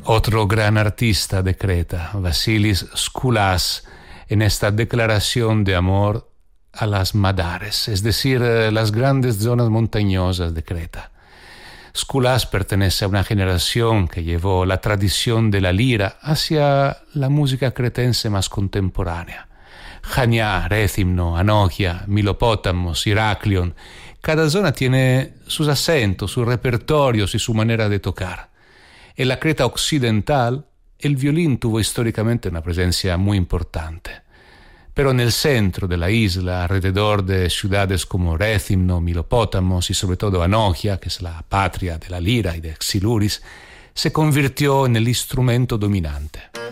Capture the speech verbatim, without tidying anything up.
Otro gran artista de Creta, Vasilis Skoulas, en esta declaración de amor a las Madares, es decir, las grandes zonas montañosas de Creta. Skoulas pertenece a una generación que llevó la tradición de la lira hacia la música cretense más contemporánea. Chania, Rethymno, Anokia, Milopótamos, Iraklion. Cada zona tiene sus acentos, sus repertorios y su manera de tocar. En la Creta occidental, el violín tuvo históricamente una presencia muy importante. Pero en el centro de la isla, alrededor de ciudades como Rethymno, Milopótamos y sobre todo Anokia, que es la patria de la lira y de Xiluris, se convirtió en el instrumento dominante.